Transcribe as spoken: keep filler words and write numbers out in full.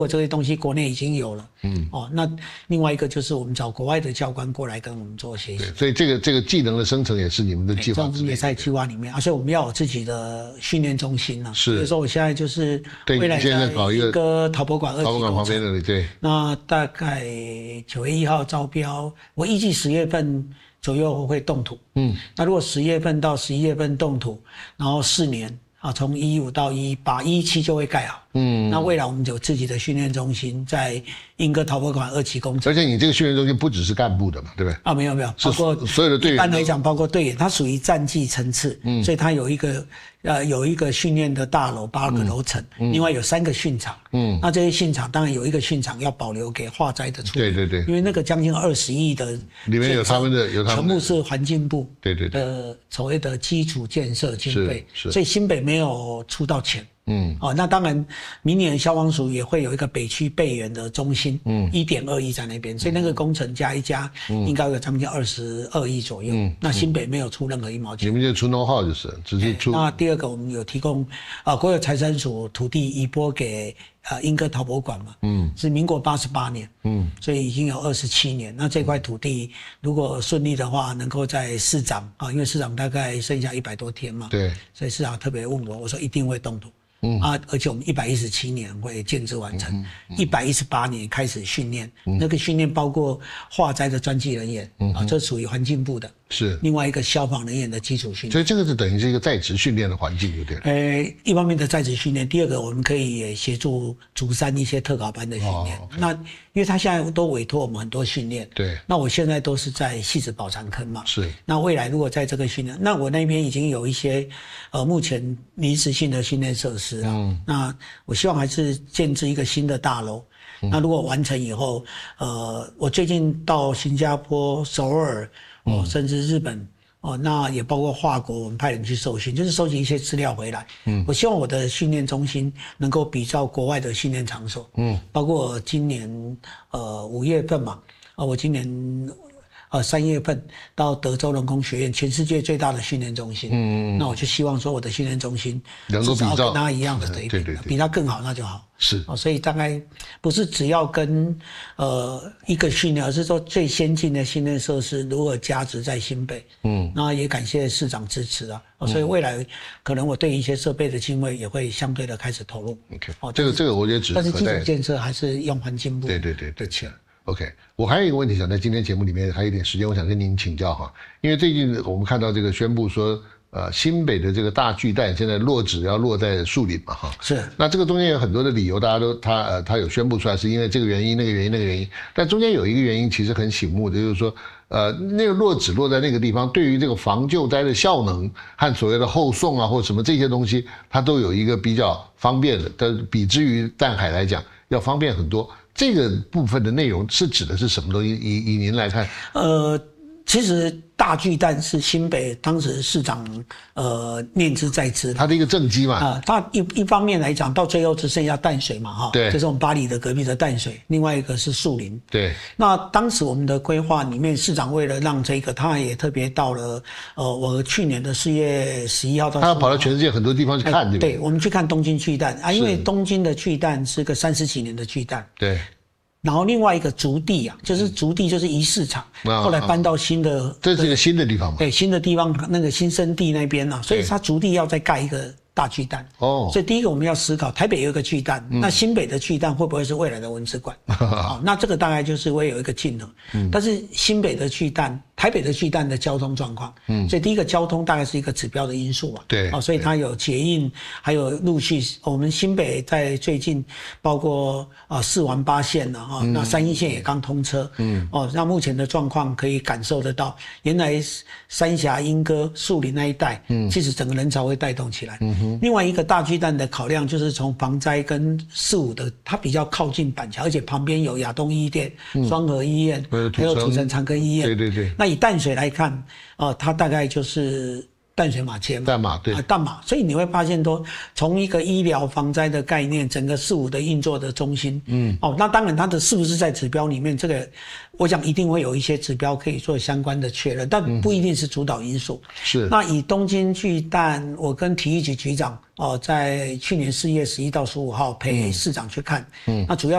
或这些东西国内已经有了，嗯，哦，那另外一个就是我们找国外的教官过来跟我们做学习， 所以这个这个技能的生成也是你们的计划之内， 这种也在计划里面，而且我们要有自己的训练中心啊。 是， 比如说我现在就是未来现在搞一个陶博馆二期陶博馆旁边那里，对， 那大概九月一号招标，我预计十月份左右会动土，嗯，那如果十月份到十一月份动土，然后四年。啊，从一五到一八，一七就会盖好。嗯，那未来我们有自己的训练中心，在英歌陶博馆二期工程。 而且你这个训练中心不只是干部的嘛，对不对？ 啊，没有没有，包括所有的队员。 一般来讲，包括队员，它属于战绩层次，嗯，所以它有一个呃有一个训练的大楼，八个楼层，嗯，另外有三个训场，嗯，那这些训场当然有一个训场要保留给化灾的处理， 对对对， 因为那个将近二十亿的里面有他们的有他们全部是环境部对对对的所谓的基础建设经费， 是是， 所以新北没有出到钱。嗯，哦，那当然，明年消防署也会有一个北区备援的中心，嗯，一点二亿在那边，所以那个工程加一加，嗯，应该有将近二十二亿左右。嗯，那新北没有出任何一毛钱， 你们就出 know how 就是，只是出。 那第二个，我们有提供啊、呃，国有财产署土地移拨给呃英歌陶博馆嘛，嗯，是民国八十八年，嗯，所以已经有二十七年。那这块土地如果顺利的话，能够在市长啊，因为市长大概剩下一百多天嘛， 对， 所以市长特别问我，我说一定会动土。嗯啊，而且我们一百一十七年会建制完成，一百一十八年开始训练，嗯，那个训练包括化灾的专技人员，嗯啊，这属于环境部的， 是另外一个消防人员的基础训练， 所以这个是等于是一个在职训练的环境，对不对？ 呃，一方面的在职训练，第二个我们可以也协助竹山一些特考班的训练。哦 okay，那因为他现在都委托我们很多训练， 对， 那我现在都是在戏子保长坑嘛， 是。 那未来如果在这个训练，那我那边已经有一些呃目前临时性的训练设施啊，嗯，那我希望还是建置一个新的大楼。嗯，那如果完成以后，呃，我最近到新加坡、首尔，哦，嗯，甚至日本。哦，那也包括法国，我们派人去受训，就是收集一些资料回来。嗯，我希望我的训练中心能够比照国外的训练场所。嗯，包括今年呃五月份嘛，呃我今年呃三月份到德州人工学院，全世界最大的训练中心。嗯嗯，那我就希望说我的训练中心能够比照跟他一样的水平，对对对，比他更好那就好。 是， 哦，所以大概不是只要跟呃一个训练，而是说最先进的训练设施如何加值在新北。嗯，那也感谢市长支持啊，哦，所以未来可能我对一些设备的经费也会相对的开始投入。 OK，哦，这个这个我觉得只但是基础建设还是用环境部对对对对钱。OK， 我还有一个问题想在今天节目里面还有一点时间，我想跟您请教哈，因为最近我们看到这个宣布说。呃，新北的这个大巨蛋现在落址要落在树林嘛，哈， 是。 那这个中间有很多的理由，大家都他呃他有宣布出来，是因为这个原因、那个原因、那个原因。但中间有一个原因其实很醒目的，就是说，呃，那个落址落在那个地方，对于这个防救灾的效能和所谓的后送啊或什么这些东西，它都有一个比较方便的，但比之于淡海来讲要方便很多。这个部分的内容是指的是什么东西？以以您来看， 呃，其实。大巨蛋是新北当时市长呃念之在之， 他的一个政绩嘛啊、呃，他一一方面来讲，到最后只剩下淡水嘛哈， 对， 这是我们巴黎的隔壁的淡水，另外一个是树林， 对。 那当时我们的规划里面，市长为了让这个，他也特别到了呃，我去年的四月十一号到十五号， 他跑到全世界很多地方去看，对不对？ 对，我们去看东京巨蛋啊，因为东京的巨蛋是个三十几年的巨蛋， 对。 然后另外一个竹地啊，就是竹地就是一市场，嗯、后来搬到新的， 啊、这是一个新的地方嘛？ 对，新的地方那个新生地那边啊，所以它竹地要再盖一个大巨蛋。哦，所以第一个我们要思考，台北有一个巨蛋，嗯、那新北的巨蛋会不会是未来的文史馆？哦，那这个大概就是会有一个竞合。嗯，但是新北的巨蛋。台北的巨蛋的交通状况，嗯，所以第一个交通大概是一个指标的因素嘛， 对， 哦，所以它有捷运，还有陆续，我们新北在最近包括啊四环八线了哈，那三一线也刚通车，嗯，哦，那目前的状况可以感受得到，原来三峡、莺歌、树林那一带，嗯，其实整个人潮会带动起来，嗯哼。另外一个大巨蛋的考量就是从防灾跟四五的，它比较靠近板桥，而且旁边有亚东医店、双和医院，还有土城长庚医院， 对对对， 那以淡水来看，呃，它大概就是淡水马街嘛， 淡马对， 啊，淡马，所以你会发现说，从一个医疗防灾的概念，整个四五的运作的中心，嗯，哦，那当然它的是不是在指标里面，这个我想一定会有一些指标可以做相关的确认，但不一定是主导因素。 嗯、是。 那以东京巨蛋，我跟体育局局长哦、呃，在去年四月十一到十五号陪市长去看，嗯，那主要。